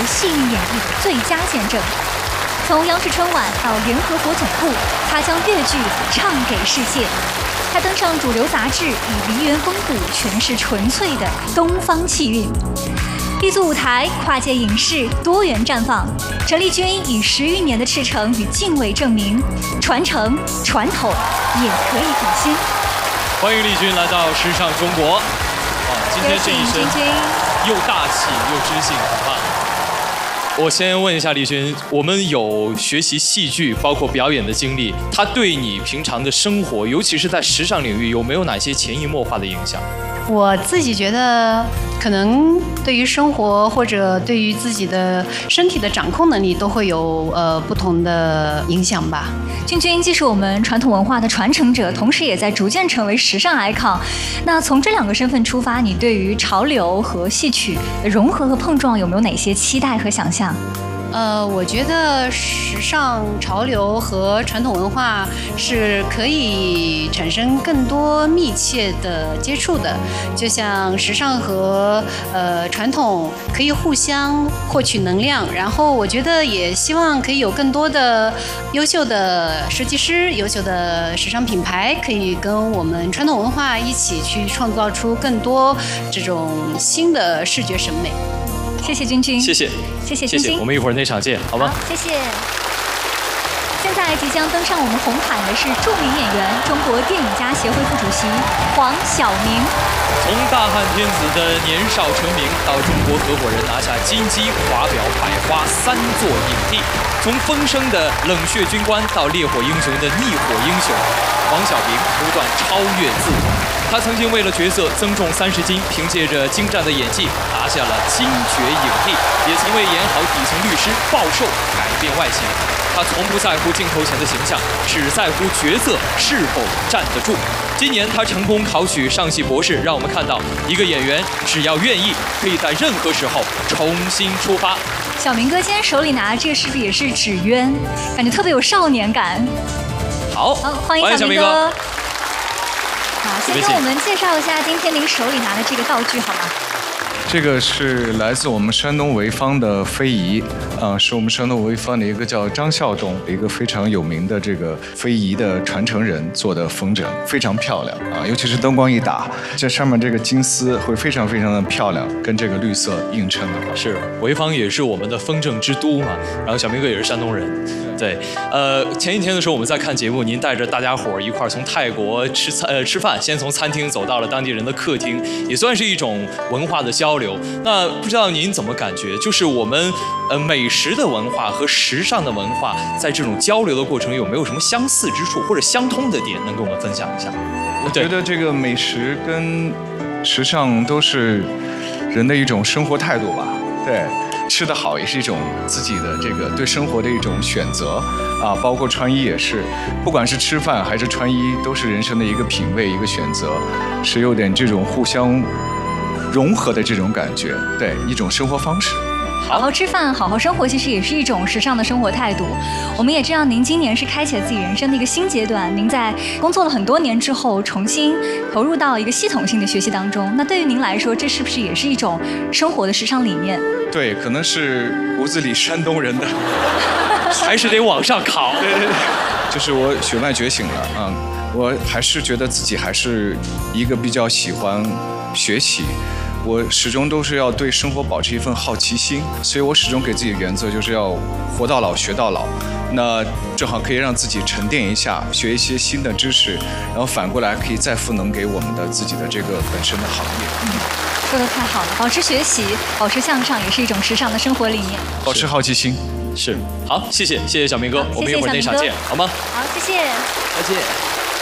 和戏剧演绎的最佳见证。从央视春晚到联合国总部，他将粤剧唱给世界。他登上主流杂志，以梨园风骨诠释纯粹的东方气韵。立足舞台，跨界影视，多元绽放。陈丽君以10余年的赤诚与敬畏证明，传承传统也可以比心。 欢迎丽君来到时尚中国。今天这一身又大气又知性，很棒。我先问一下丽君，我们有学习戏剧，包括表演的经历，它对你平常的生活，尤其是在时尚领域，有没有哪些潜移默化的影响？ 我自己觉得，可能对于生活或者对于自己的身体的掌控能力，都会有不同的影响吧。 君君既是我们传统文化的传承者，同时也在逐渐成为时尚 icon。那从这2个身份出发，你对于潮流和戏曲的融合和碰撞有没有哪些期待和想象？ 我觉得时尚潮流和传统文化是可以产生更多密切的接触的，就像时尚和传统可以互相获取能量，然后我觉得也希望可以有更多的优秀的设计师、优秀的时尚品牌可以跟我们传统文化一起去创造出更多这种新的视觉审美。 谢谢君君， 谢谢君君， 我们一会儿内场见，好吗？ 好，谢谢。现在即将登上我们红毯的是著名演员、中国电影家协会副主席黄晓明。 从大汉天子的年少成名，到中国合伙人拿下金鸡、华表、百花3座影帝，从风声的冷血军官到烈火英雄的逆火英雄，黄晓明不断超越自我。他曾经为了角色增重30斤，凭借着精湛的演技拿下了金爵影帝，也曾为演好底层律师暴瘦改变外形。他从不在乎镜头前的形象，只在乎角色是否站得住。今年他成功考取上戏博士，让我们看到一个演员只要愿意，可以在任何时候重新出发。 小明哥今天手里拿的这个是不是也是纸鸢？感觉特别有少年感。 好， 欢迎小明哥。好，先跟我们介绍一下今天您手里拿的这个道具好吗？ 这个是来自我们山东潍坊的非遗，是我们山东潍坊的一个叫张孝东，一个非常有名的这个非遗的传承人做的风筝，非常漂亮啊！尤其是灯光一打，这上面这个金丝会非常非常的漂亮，跟这个绿色映衬的话。 是，潍坊也是我们的风筝之都嘛。然后小明哥也是山东人，对。前几天的时候我们在看节目，您带着大家伙一块从泰国吃饭，先从餐厅走到了当地人的客厅，也算是一种文化的交流。那不知道您怎么感觉？就是我们美食的文化和时尚的文化，在这种交流的过程有没有什么相似之处或者相通的点，能跟我们分享一下？ 我觉得这个美食跟时尚都是人的一种生活态度吧。对，吃得好也是一种自己的这个对生活的一种选择啊，包括穿衣也是，不管是吃饭还是穿衣，都是人生的一个品味，一个选择，是有点这种互相融合的这种感觉，对，一种生活方式。 好好吃饭，好好生活，其实也是一种时尚的生活态度。我们也知道您今年是开启了自己人生的一个新阶段，您在工作了很多年之后，重新投入到一个系统性的学习当中。那对于您来说，这是不是也是一种生活的时尚理念？ 对，可能是骨子里山东人的， 还是得往上考。 对，就是我血脉觉醒了啊，我还是觉得自己还是一个比较喜欢学习。我始终都是要对生活保持一份好奇心，所以我始终给自己的原则就是要活到老学到老。那正好可以让自己沉淀一下，学一些新的知识，然后反过来可以再赋能给我们的自己的这个本身的行业。 说得太好了，保持学习，保持向上，也是一种时尚的生活理念。 保持好奇心， 是。好，谢谢小明哥，我们一会儿内场见，好吗？ 好，谢谢。 再见。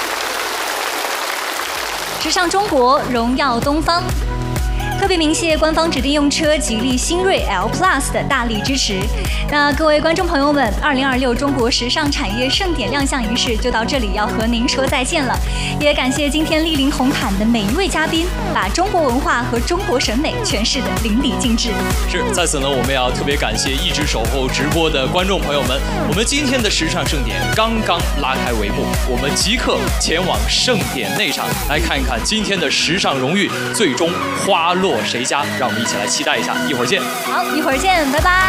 时尚中国，荣耀东方。特别鸣谢官方指定用车吉利星瑞 L Plus 的大力支持。那各位观众朋友们，2026中国时尚产业盛典亮相仪式就到这里，要和您说再见了。也感谢今天莅临红毯的每一位嘉宾，把中国文化和中国审美诠释的淋漓尽致。 是，在此呢，我们要特别感谢一直守候直播的观众朋友们。我们今天的时尚盛典刚刚拉开帷幕，我们即刻前往盛典内场来看一看今天的时尚荣誉最终花落谁家，让我们一起来期待一下。一会儿见。 好，一会儿见，拜拜。